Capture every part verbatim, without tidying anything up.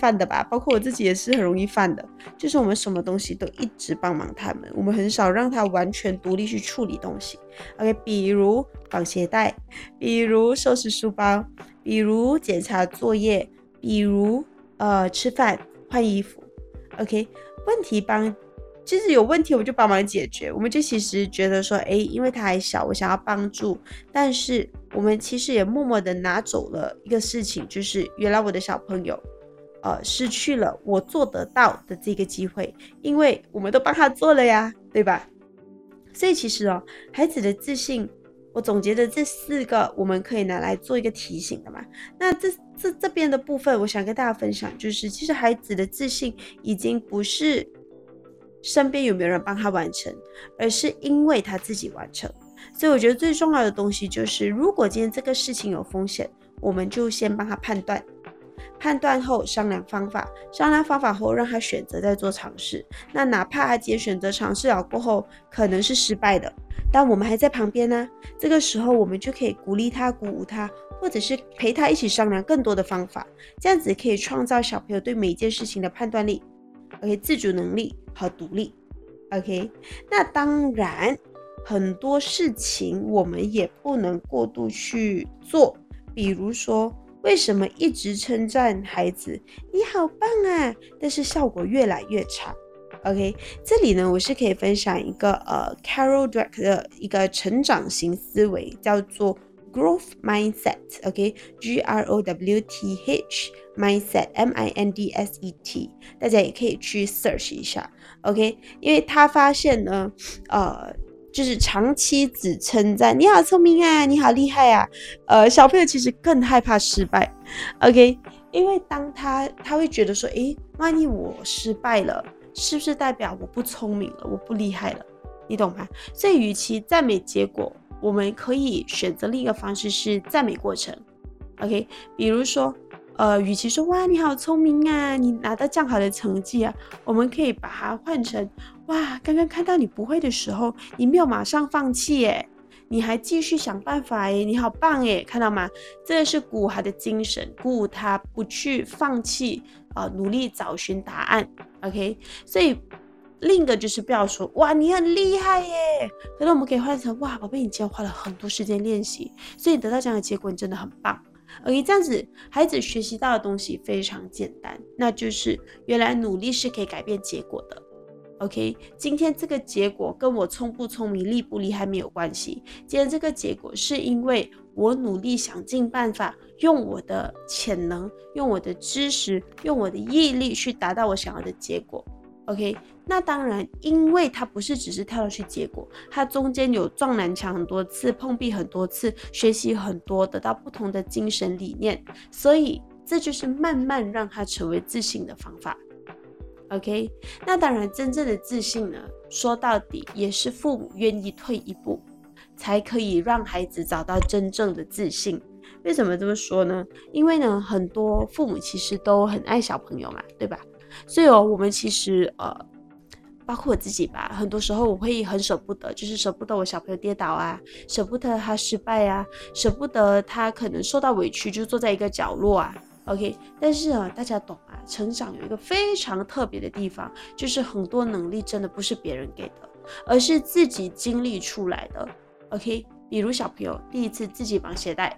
犯的吧，包括我自己也是很容易犯的，就是我们什么东西都一直帮忙他们，我们很少让他完全独立去处理东西。 OK， 比如绑鞋带，比如收拾书包，比如检查作业，比如呃吃饭换衣服。 OK， 问题帮其实有问题我就帮忙解决，我们就其实觉得说，诶，因为他还小，我想要帮助，但是我们其实也默默的拿走了一个事情，就是原来我的小朋友呃，失去了我做得到的这个机会，因为我们都帮他做了呀，对吧？所以其实哦，孩子的自信，我总结的这四个，我们可以拿来做一个提醒的嘛。那这这这边的部分，我想跟大家分享，就是其实孩子的自信已经不是身边有没有人帮他完成，而是因为他自己完成。所以我觉得最重要的东西就是，如果今天这个事情有风险，我们就先帮他判断，判断后商量方法，商量方法后让他选择再做尝试。那哪怕他今天选择尝试了过后可能是失败的，但我们还在旁边呢、啊，这个时候我们就可以鼓励他，鼓舞他，或者是陪他一起商量更多的方法，这样子可以创造小朋友对每一件事情的判断力 OK， 自主能力和独立 OK。 那当然很多事情我们也不能过度去做，比如说为什么一直称赞孩子你好棒啊，但是效果越来越差。 OK， 这里呢我是可以分享一个呃 Carol Dweck 的一个成长型思维，叫做 Growth Mindset。 OK， G R O W T H Mindset M I N D S E T， 大家也可以去 search 一下。 OK， 因为他发现呢呃就是长期只称赞你好聪明啊，你好厉害啊，呃，小朋友其实更害怕失败 OK， 因为当他他会觉得说，诶，万一我失败了，是不是代表我不聪明了，我不厉害了，你懂吗？所以与其赞美结果，我们可以选择另一个方式是赞美过程 OK， 比如说呃，与其说哇你好聪明啊，你拿到这样好的成绩啊，我们可以把它换成哇，刚刚看到你不会的时候，你没有马上放弃耶，你还继续想办法耶，你好棒耶，看到吗？这个是鼓舞他的精神，鼓舞他不去放弃，呃，努力找寻答案 OK。 所以另一个就是不要说哇你很厉害耶，可是我们可以换成哇宝贝，你今天花了很多时间练习，所以你得到这样的结果，你真的很棒。OK， 这样子孩子学习到的东西非常简单，那就是原来努力是可以改变结果的。 OK， 今天这个结果跟我聪不聪明厉不厉害没有关系，今天这个结果是因为我努力想尽办法，用我的潜能，用我的知识，用我的毅力去达到我想要的结果。 OK， 那当然因为他不是只是跳到去结果，他中间有撞南墙很多次，碰壁很多次，学习很多，得到不同的精神理念，所以这就是慢慢让他成为自信的方法。 OK， 那当然真正的自信呢，说到底也是父母愿意退一步，才可以让孩子找到真正的自信。为什么这么说呢？因为呢很多父母其实都很爱小朋友嘛，对吧？所以哦，我们其实呃，包括我自己吧，很多时候我会很舍不得，就是舍不得我小朋友跌倒啊，舍不得他失败啊，舍不得他可能受到委屈就坐在一个角落啊。 OK， 但是啊，大家懂啊，成长有一个非常特别的地方，就是很多能力真的不是别人给的，而是自己经历出来的。 OK， 比如小朋友第一次自己绑鞋带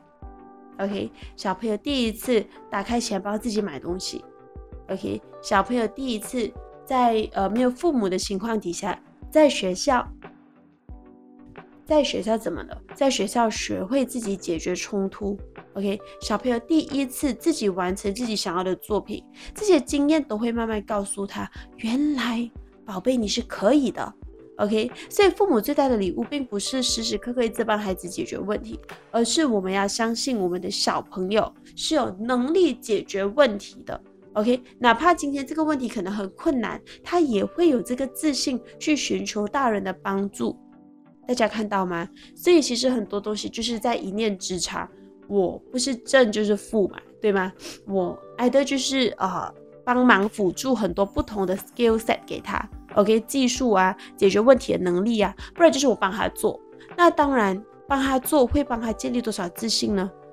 OK， 小朋友第一次打开钱包自己买东西 OK， 小朋友第一次在呃没有父母的情况底下，在学校在学校怎么了？在学校学会自己解决冲突 OK， 小朋友第一次自己完成自己想要的作品，这些经验都会慢慢告诉他，原来宝贝你是可以的 OK。 所以父母最大的礼物并不是时时刻刻一直帮孩子解决问题，而是我们要相信我们的小朋友是有能力解决问题的 OK， 哪怕今天这个问题可能很困难，他也会有这个自信去寻求大人的帮助，大家看到吗？所以其实很多东西就是在一念之差，我不是正就是负嘛，对吗？我爱的就是呃帮忙辅助很多不同的 skill set 给他 OK， 技术啊，解决问题的能力啊，不然就是我帮他做。那当然帮他做会帮他建立多少自信呢？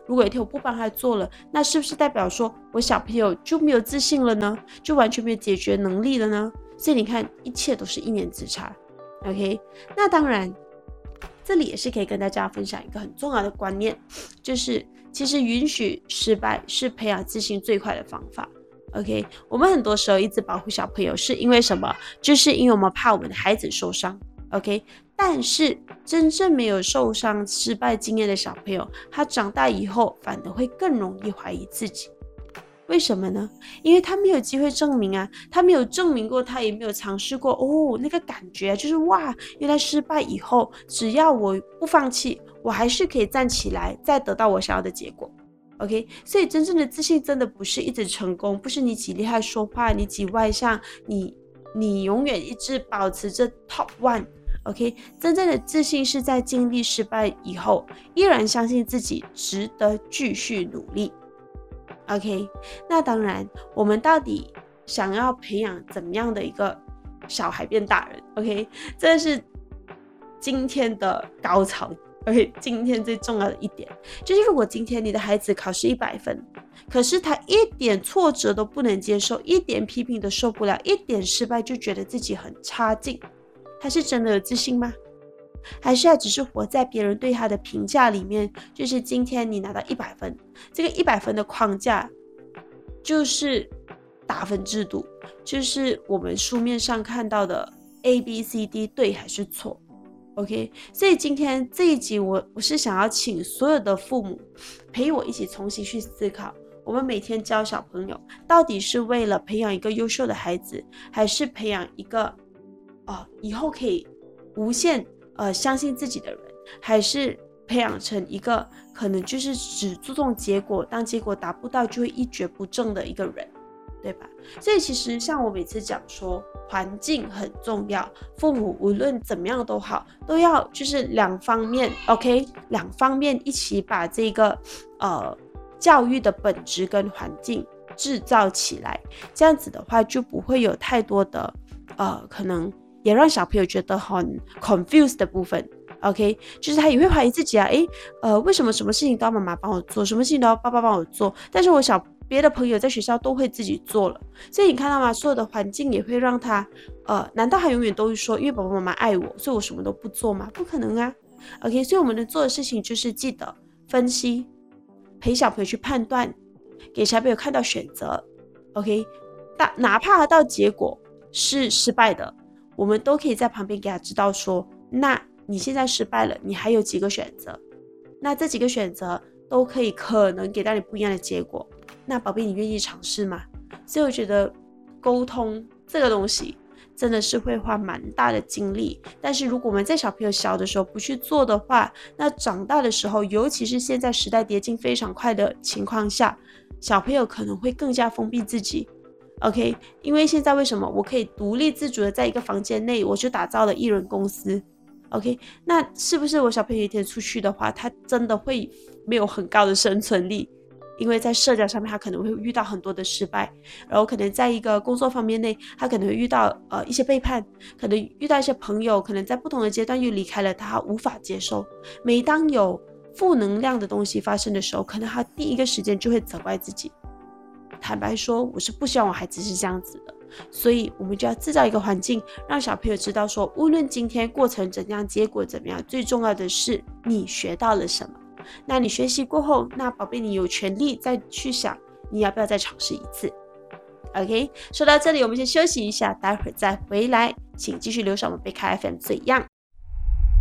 如果有一天我不帮他做了，那是不是代表说我小朋友就没有自信了呢？就完全没有解决能力了呢？所以你看，一切都是一念之差。OK， 那当然，这里也是可以跟大家分享一个很重要的观念，就是其实允许失败是培养自信最快的方法。OK， 我们很多时候一直保护小朋友是因为什么？就是因为我们怕我们的孩子受伤。OK， 但是真正没有受伤、失败经验的小朋友，他长大以后反而会更容易怀疑自己。为什么呢？因为他没有机会证明啊，他没有证明过，他也没有尝试过。哦，那个感觉就是哇，原来失败以后，只要我不放弃，我还是可以站起来，再得到我想要的结果。OK， 所以真正的自信真的不是一直成功，不是你几厉害说话，你几外向，你你永远一直保持着 top one。OK， 真正的自信是在经历失败以后，依然相信自己值得继续努力。OK， 那当然，我们到底想要培养怎么样的一个小孩变大人 ？OK， 这是今天的高潮。OK， 今天最重要的一点就是，如果今天你的孩子考试一百分，可是他一点挫折都不能接受，一点批评都受不了，一点失败就觉得自己很差劲，他是真的有自信吗？还是他只是活在别人对他的评价里面？就是今天你拿到一百分，这个一百分的框架就是打分制度，就是我们书面上看到的 A B C D 对还是错。OK， 所以今天这一集我我是想要请所有的父母陪我一起重新去思考，我们每天教小朋友到底是为了培养一个优秀的孩子，还是培养一个哦以后可以无限呃相信自己的人，还是培养成一个可能就是只注重结果，当结果达不到就会一蹶不振的一个人，对吧？所以其实像我每次讲说环境很重要，父母无论怎么样都好，都要就是两方面 OK， 两方面一起把这个呃教育的本质跟环境制造起来，这样子的话就不会有太多的呃可能也让小朋友觉得很 confused 的部分。OK， 就是他也会怀疑自己啊，诶，呃，为什么什么事情都要妈妈帮我做，什么事情都要爸爸帮我做，但是我小别的朋友在学校都会自己做了，所以你看到吗？所有的环境也会让他，呃，难道他永远都会说，因为爸爸妈妈爱我，所以我什么都不做吗？不可能啊。OK， 所以我们能做的事情就是记得分析，陪小朋友去判断，给小朋友看到选择。OK， 哪怕他到结果是失败的，我们都可以在旁边给他知道说，那你现在失败了，你还有几个选择，那这几个选择都可以可能给到你不一样的结果，那宝贝你愿意尝试吗？所以我觉得沟通这个东西真的是会花蛮大的精力，但是如果我们在小朋友小的时候不去做的话，那长大的时候，尤其是现在时代迭进非常快的情况下，小朋友可能会更加封闭自己。OK， 因为现在为什么我可以独立自主的在一个房间内，我就打造了艺人公司。OK， 那是不是我小朋友一天出去的话，他真的会没有很高的生存力？因为在社交上面，他可能会遇到很多的失败，然后可能在一个工作方面内，他可能会遇到呃一些背叛，可能遇到一些朋友，可能在不同的阶段又离开了他，他无法接受。每当有负能量的东西发生的时候，可能他第一个时间就会责怪自己。坦白说，我是不希望我孩子是这样子的。所以我们就要制造一个环境，让小朋友知道说，无论今天过程怎样，结果怎么样，最重要的是你学到了什么。那你学习过后，那宝贝你有权利再去想你要不要再尝试一次。 OK， 说到这里我们先休息一下，待会儿再回来，请继续留守我们贝卡 F M 怎样